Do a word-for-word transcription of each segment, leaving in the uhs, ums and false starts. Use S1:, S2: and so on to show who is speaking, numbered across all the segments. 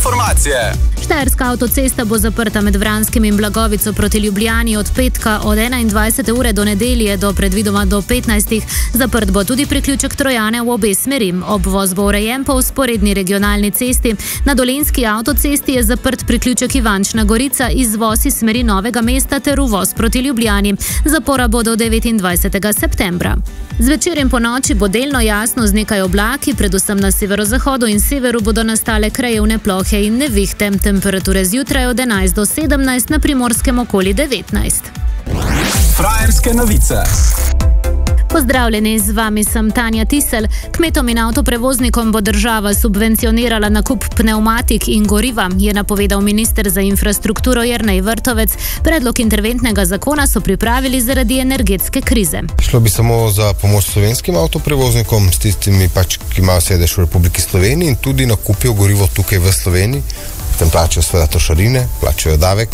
S1: informacije.
S2: Štajerska avtocesta bo zaprta med Vranskim in Blagovico proti Ljubljani od petka od enaindvajsete ure do nedelje do predvidoma do petnajstih. Zaprt bo tudi priključek Trojane v obe smeri. Obvoz bo urejen po vzporedni regionalni cesti. Na Dolenjski avtocesti je zaprt priključek Ivančna Gorica, izvoz iz smeri Novega mesta ter uvoz proti Ljubljani. Zapora bo do devetindvajsetega septembra. Zvečer in ponoči bo delno jasno z nekaj oblaki, predvsem na severozahodu in severu bodo nastale krajevne plohe in nevihte. Temperature zjutraj od enajst do sedemnajst, na Primorskem okoli devetnajst.
S1: Frajerske novice.
S2: Pozdravljeni, z vami sem Tanja Tisel. Kmetom in avtoprevoznikom bo država subvencionirala nakup pnevmatik in goriva, je napovedal minister za infrastrukturo Jernej Vrtovec. Predlog interventnega zakona so pripravili zaradi energetske krize.
S3: Šlo bi samo za pomoč slovenskim avtoprevoznikom, s tistimi pač, ki imajo sedež v Republiki Sloveniji in tudi nakupijo gorivo tukaj v Sloveniji. Potem plačajo seveda trošarine, plačajo davek,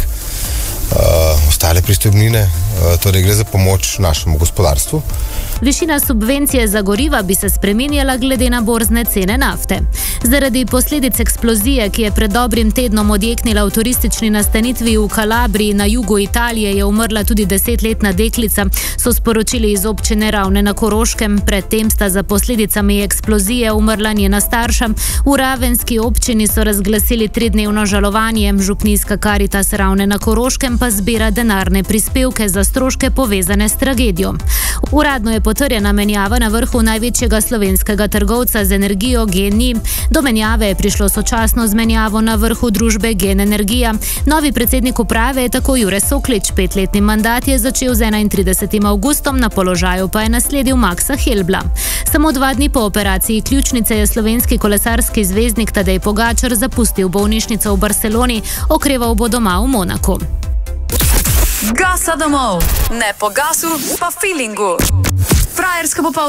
S3: uh, ostale pristojbine, uh, torej gre za pomoč našemu gospodarstvu.
S2: Višina subvencije za goriva bi se spreminjala glede na borzne cene nafte. Zaradi posledic eksplozije, ki je pred dobrim tednom odjeknila v turistični nastanitvi v Kalabriji na jugu Italije, je umrla tudi desetletna deklica, so sporočili iz občine Ravne na Koroškem. Predtem sta za posledicami eksplozije umrla njena starša. V ravenski občini so razglasili tridnevno žalovanje. Župnijska Karitas Ravne na Koroškem pa zbira denarne prispevke za stroške povezane s tragedijo. Uradno je potrjena menjava na vrhu največjega slovenskega trgovca z energijo GEN-I. Do menjave je prišlo sočasno z menjavo na vrhu družbe GEN Energija. Novi predsednik uprave je tako Jure Soklič. Petletni mandat je začel z enaintridesetim avgustom, na položaju pa je nasledil Maksa Helbla. Samo dva dni po operaciji ključnice je slovenski kolesarski zvezdnik Tadej Pogačar zapustil bolnišnico v Barceloni, okreval bo doma v Monaku.
S4: Gasa domov, ne po gasu, pa feelingu. Frajerska popoldne.